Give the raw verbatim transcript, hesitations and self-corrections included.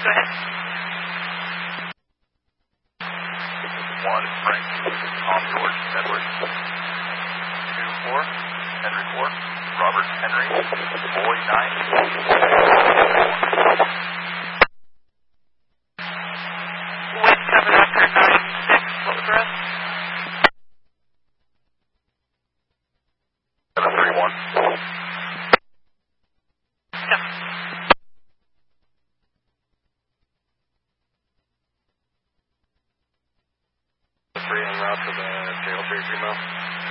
Go ahead. One, Frank, Tom George, Edward. Two, four, Henry four, Robert Henry, Boy nine. With cover after nine six, what was the rest? Seven three one. Yeah. Three en route to the jail three female.